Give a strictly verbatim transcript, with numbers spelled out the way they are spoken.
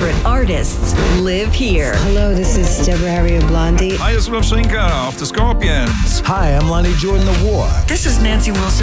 favorite artists live here. Hello, this is Deborah Harry of Blondie. Hi, it's Love Sinker of the Scorpions. Hi, I'm Lonnie Jordan of War. This is Nancy Wilson